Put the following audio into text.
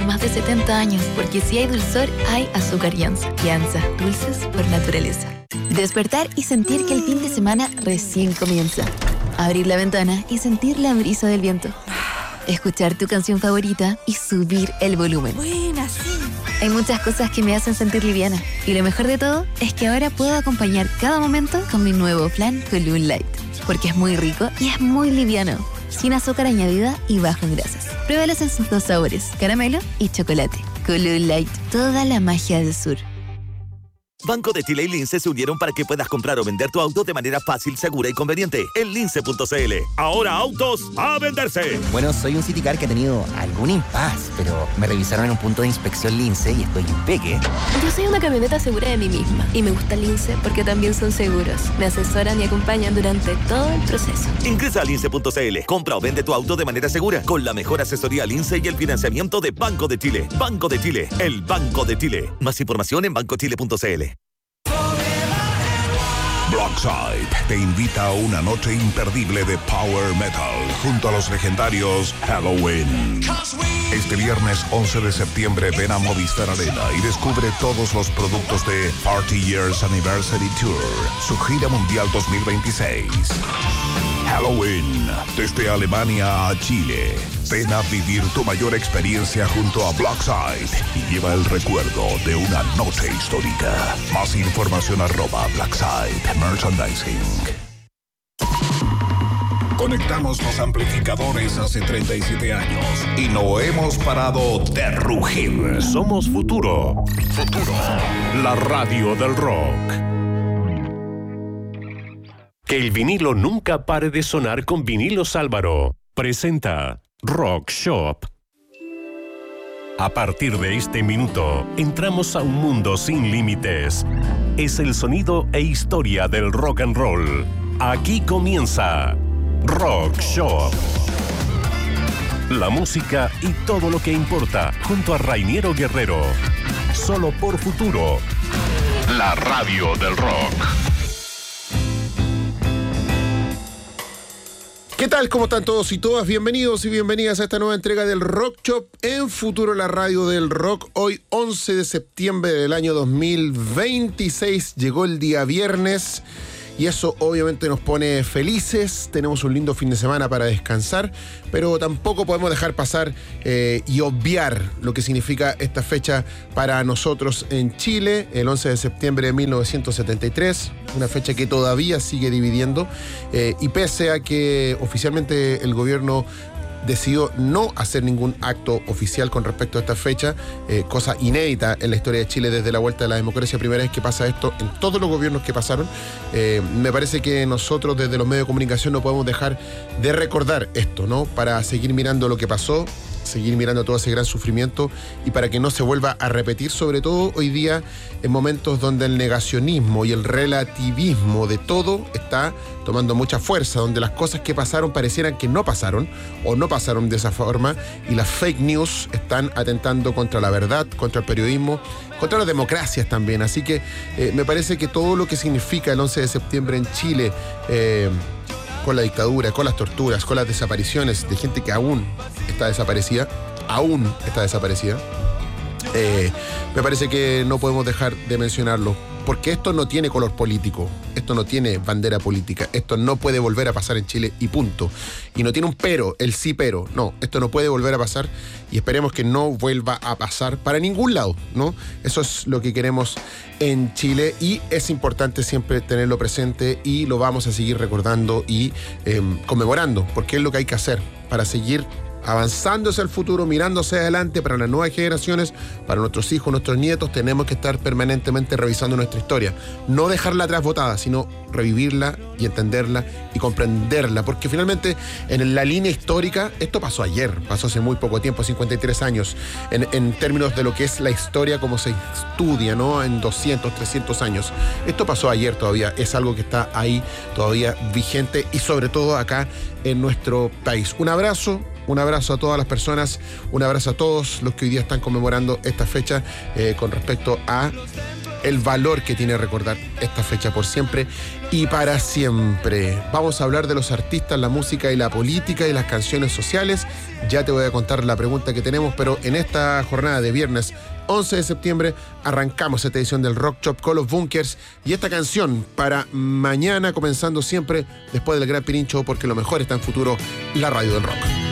más de 70 años, porque si hay dulzor, hay azúcar Yanza. Yanza, dulces por naturaleza. Despertar y sentir que el fin de semana recién comienza. Abrir la ventana y sentir la brisa del viento. Escuchar tu canción favorita y subir el volumen. Buena, sí. Hay muchas cosas que me hacen sentir liviana. Y lo mejor de todo es que ahora puedo acompañar cada momento con mi nuevo plan Column Light. Porque es muy rico y es muy liviano. Sin azúcar añadida y bajo en grasas. Pruébalas en sus dos sabores, caramelo y chocolate. Column Light, toda la magia del sur. Banco de Chile y Lince se unieron para que puedas comprar o vender tu auto de manera fácil, segura y conveniente en lince.cl. Ahora autos a venderse. Bueno, soy un Citicar que ha tenido algún impasse, pero me revisaron en un punto de inspección Lince y estoy impeque. Yo soy una camioneta segura de mí misma y me gusta Lince porque también son seguros. Me asesoran y acompañan durante todo el proceso. Ingresa a lince.cl. Compra o vende tu auto de manera segura con la mejor asesoría Lince y el financiamiento de Banco de Chile. Banco de Chile, el Banco de Chile. Más información en bancochile.cl. Blockside te invita a una noche imperdible de Power Metal junto a los legendarios Halloween. Este viernes 11 de septiembre ven a Movistar Arena y descubre todos los productos de Party Years Anniversary Tour, su gira mundial 2026. Halloween, desde Alemania a Chile. Ven a vivir tu mayor experiencia junto a Blockside y lleva el recuerdo de una noche histórica. Más información @Blockside Merchandising. Conectamos los amplificadores hace 37 años y no hemos parado de rugir. Somos Futuro. Futuro, la radio del rock. Que el vinilo nunca pare de sonar con Vinilos Álvaro. Presenta Rock Shop. A partir de este minuto, entramos a un mundo sin límites. Es el sonido e historia del rock and roll. Aquí comienza Rock Shop. La música y todo lo que importa, junto a Rainiero Guerrero. Solo por Futuro, la radio del rock. ¿Qué tal? ¿Cómo están todos y todas? Bienvenidos y bienvenidas a esta nueva entrega del Rock Shop en Futuro, la radio del rock. Hoy, 11 de septiembre del año 2026, llegó el día viernes y eso obviamente nos pone felices. Tenemos un lindo fin de semana para descansar, pero tampoco podemos dejar pasar y obviar lo que significa esta fecha para nosotros en Chile, el 11 de septiembre de 1973, una fecha que todavía sigue dividiendo, y pese a que oficialmente el gobierno decidió no hacer ningún acto oficial con respecto a esta fecha, cosa inédita en la historia de Chile desde la vuelta de la democracia, primera vez que pasa esto en todos los gobiernos que pasaron. Me parece que nosotros desde los medios de comunicación no podemos dejar de recordar esto, ¿no? Para seguir mirando lo que pasó, seguir mirando todo ese gran sufrimiento y para que no se vuelva a repetir, sobre todo hoy día en momentos donde el negacionismo y el relativismo de todo está tomando mucha fuerza, donde las cosas que pasaron parecieran que no pasaron o no pasaron de esa forma y las fake news están atentando contra la verdad, contra el periodismo, contra las democracias también. Así que me parece que todo lo que significa el 11 de septiembre en Chile, con la dictadura, con las torturas, con las desapariciones de gente que aún está desaparecida, me parece que no podemos dejar de mencionarlo, porque esto no tiene color político, esto no tiene bandera política, esto no puede volver a pasar en Chile y punto. Y no tiene un pero, el sí pero, no, esto no puede volver a pasar y esperemos que no vuelva a pasar para ningún lado, ¿no? Eso es lo que queremos en Chile y es importante siempre tenerlo presente y lo vamos a seguir recordando y conmemorando, porque es lo que hay que hacer para seguir avanzando hacia el futuro, mirando hacia adelante para las nuevas generaciones, para nuestros hijos, nuestros nietos. Tenemos que estar permanentemente revisando nuestra historia, no dejarla atrás botada, sino revivirla y entenderla y comprenderla, porque finalmente en la línea histórica esto pasó ayer, pasó hace muy poco tiempo, 53 años, en términos de lo que es la historia como se estudia, ¿no? En 200, 300 años. Esto pasó ayer todavía, es algo que está ahí todavía vigente y sobre todo acá en nuestro país. Un abrazo a todas las personas, un abrazo a todos los que hoy día están conmemorando esta fecha con respecto a el valor que tiene recordar esta fecha por siempre y para siempre. Vamos a hablar de los artistas, la música y la política y las canciones sociales. Ya te voy a contar la pregunta que tenemos, pero en esta jornada de viernes 11 de septiembre arrancamos esta edición del Rock Shop con los Bunkers y esta canción para mañana, comenzando siempre después del Gran Pirincho, porque lo mejor está en Futuro, la radio del rock.